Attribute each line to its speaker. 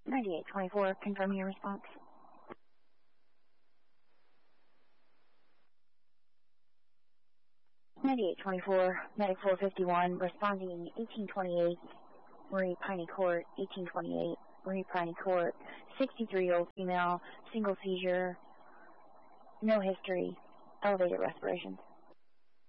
Speaker 1: 9824, confirm your response. 9824, Medic 451, responding 1828, Marie Piney Court, 1828, Marie Piney Court, 63-year-old female, single seizure, no history, elevated respiration.